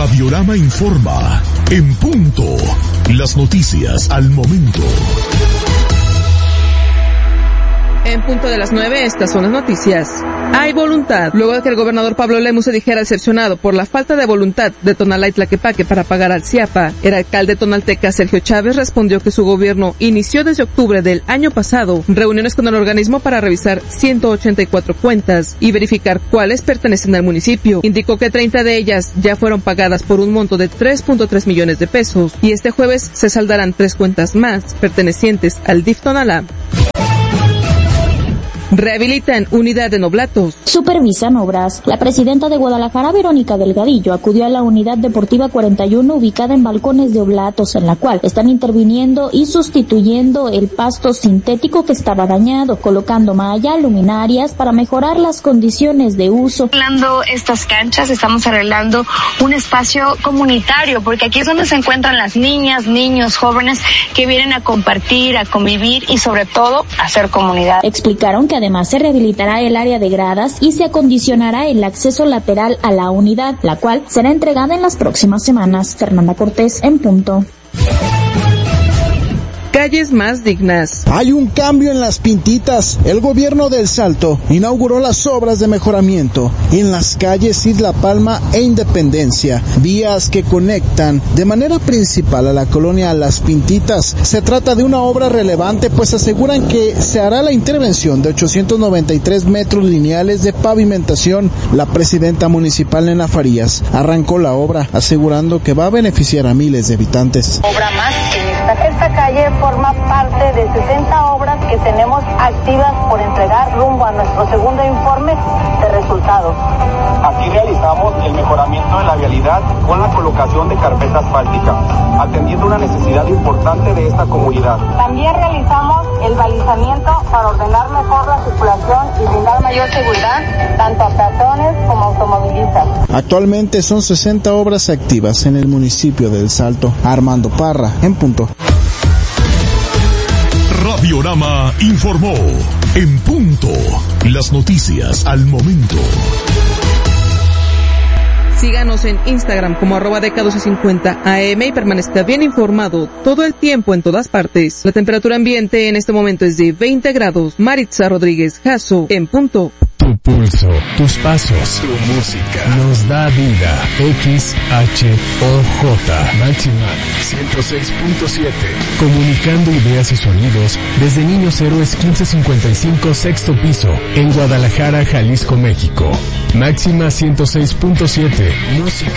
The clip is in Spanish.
Radiorama informa, en punto, las noticias al momento. En punto de las 9, estas son las noticias. Hay voluntad. Luego de que el gobernador Pablo Lemus se dijera decepcionado por la falta de voluntad de Tonalá y Tlaquepaque para pagar al CIAPA, el alcalde tonalteca Sergio Chávez respondió que su gobierno inició desde octubre del año pasado reuniones con el organismo para revisar 184 cuentas y verificar cuáles pertenecen al municipio. Indicó que 30 de ellas ya fueron pagadas por un monto de 3.3 millones de pesos y este jueves se saldarán 3 cuentas más pertenecientes al DIF Tonalá. Rehabilitan unidad de Noblatos. Supervisan obras. La presidenta de Guadalajara, Verónica Delgadillo, acudió a la unidad deportiva 41 ubicada en Balcones de Oblatos, en la cual están interviniendo y sustituyendo el pasto sintético que estaba dañado, colocando malla, luminarias para mejorar las condiciones de uso. Arreglando estas canchas, estamos arreglando un espacio comunitario, porque aquí es donde se encuentran las niñas, niños, jóvenes que vienen a compartir, a convivir y sobre todo a hacer comunidad. Explicaron que además se rehabilitará el área de gradas y se acondicionará el acceso lateral a la unidad, la cual será entregada en las próximas semanas. Fernanda Cortés, en punto. Calles más dignas. Hay un cambio en las Pintitas. El gobierno del Salto inauguró las obras de mejoramiento en las calles Isla Palma e Independencia, vías que conectan de manera principal a la colonia Las Pintitas. Se trata de una obra relevante, pues aseguran que se hará la intervención de 893 metros lineales de pavimentación. La presidenta municipal, Nena Farías, arrancó la obra, asegurando que va a beneficiar a miles de habitantes. Obra más en esta calle forma parte de 60 obras que tenemos activas por entregar rumbo a nuestro segundo informe de resultados. Aquí realizamos el mejoramiento de la vialidad con la colocación de carpeta asfáltica, atendiendo una necesidad importante de esta comunidad. También realizamos el balizamiento para ordenar mejor la circulación y brindar mayor seguridad tanto a peatones como automovilistas. Actualmente son 60 obras activas en el municipio del Salto. Armando Parra, en punto. Radiorama informó, en punto, las noticias al momento. Síganos en Instagram como @DK1250AM y permanezca bien informado todo el tiempo en todas partes. La temperatura ambiente en este momento es de 20 grados. Maritza Rodríguez Jasso, en punto. Tu pulso, tus pasos, tu música nos da vida. XHOJ Máxima 106.7. Comunicando ideas y sonidos desde Niños Héroes 1555 sexto piso en Guadalajara, Jalisco, México. Máxima 106.7. Música